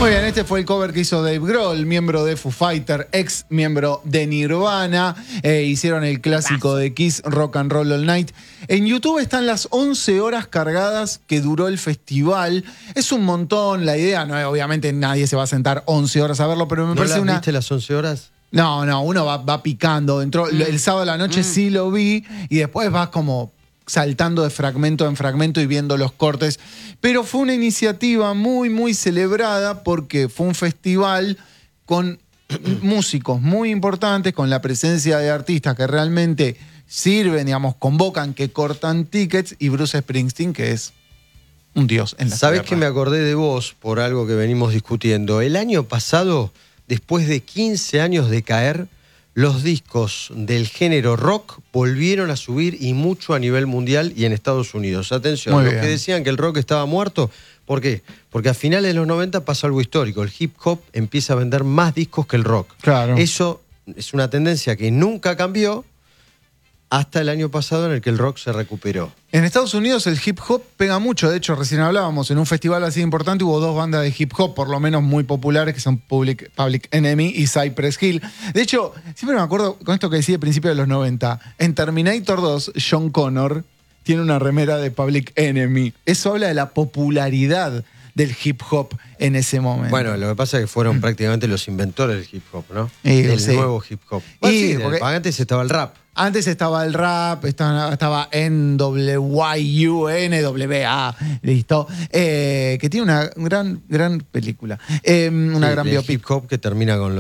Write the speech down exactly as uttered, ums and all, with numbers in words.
Muy bien, este fue el cover que hizo Dave Grohl, miembro de Foo Fighters, ex miembro de Nirvana. Eh, hicieron el clásico de Kiss, Rock and Roll All Night. En YouTube están las once horas cargadas que duró el festival. Es un montón la idea, no, obviamente nadie se va a sentar once horas a verlo, pero me ¿No parece las una... viste las once horas? No, no, uno va, va picando. Entró, Mm. El sábado a la noche Mm. sí lo vi y después vas como saltando de fragmento en fragmento y viendo los cortes. Pero fue una iniciativa muy, muy celebrada porque fue un festival con músicos muy importantes, con la presencia de artistas que realmente sirven, digamos, convocan, que cortan tickets, y Bruce Springsteen, que es un dios en la ¿Sabés tierra. que me acordé de vos por algo que venimos discutiendo? El año pasado, después de quince años de caer, los discos del género rock volvieron a subir, y mucho, a nivel mundial y en Estados Unidos. Atención, Muy los bien. que decían que el rock estaba muerto, ¿por qué? Porque a finales de los noventa pasó algo histórico. El hip hop empieza a vender más discos que el rock. Claro. Eso es una tendencia que nunca cambió hasta el año pasado, en el que el rock se recuperó. En Estados Unidos el hip hop pega mucho. De hecho, recién hablábamos, en un festival así importante hubo dos bandas de hip hop, por lo menos muy populares, que son Public, Public Enemy y Cypress Hill. De hecho, siempre me acuerdo con esto que decía a principios de los noventa. En Terminator dos, John Connor tiene una remera de Public Enemy. Eso habla de la popularidad del hip hop en ese momento. Bueno, lo que pasa es que fueron prácticamente los inventores del hip hop, ¿no? Y, del sí. nuevo hip hop. Bueno, Y, sí, del- porque- antes estaba el rap. Antes estaba el rap, estaba, estaba N W Y U N W A, listo, eh, que tiene una gran, gran película, eh, una Sí, gran del biopic. hip hop que termina con